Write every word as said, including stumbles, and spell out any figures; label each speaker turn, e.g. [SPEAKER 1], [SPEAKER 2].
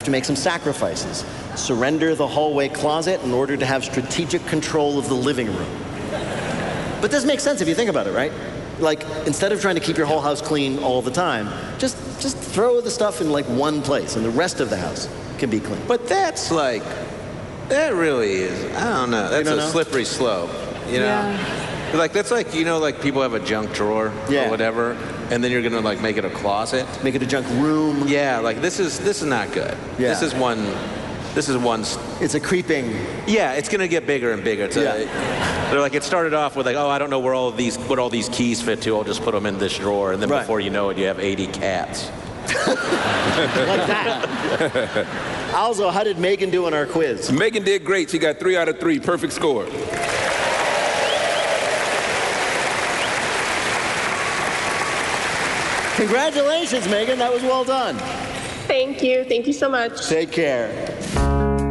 [SPEAKER 1] to make some sacrifices. Surrender the hallway closet in order to have strategic control of the living room. But this makes sense if you think about it, right? Like, instead of trying to keep your whole house clean all the time, just just throw the stuff in like one place and the rest of the house can be clean.
[SPEAKER 2] But that's like, that really is, I don't know, that's
[SPEAKER 1] don't
[SPEAKER 2] a
[SPEAKER 1] know?
[SPEAKER 2] slippery slope, you know?
[SPEAKER 3] Yeah.
[SPEAKER 2] Like, that's like, you know, like people have a junk drawer
[SPEAKER 1] Yeah.
[SPEAKER 2] or whatever, and then you're gonna like make it a closet.
[SPEAKER 1] Make it a junk room.
[SPEAKER 2] Yeah, like this is, this is not good.
[SPEAKER 1] Yeah.
[SPEAKER 2] This is one, this is one, s-
[SPEAKER 1] It's a creeping.
[SPEAKER 2] yeah, it's gonna get bigger and bigger. It's a,
[SPEAKER 1] Yeah.
[SPEAKER 2] they're like, it started off with like, oh, I don't know where all of these, what all these keys fit to, I'll just put them in this drawer, and then
[SPEAKER 1] Right.
[SPEAKER 2] before you know it, you have eighty cats.
[SPEAKER 1] Like that. Also, how did Megan do on our quiz?
[SPEAKER 4] Megan did great. She got three out of three. Perfect score.
[SPEAKER 1] Congratulations, Megan. That was well done.
[SPEAKER 5] Thank you. Thank you so much.
[SPEAKER 1] Take care.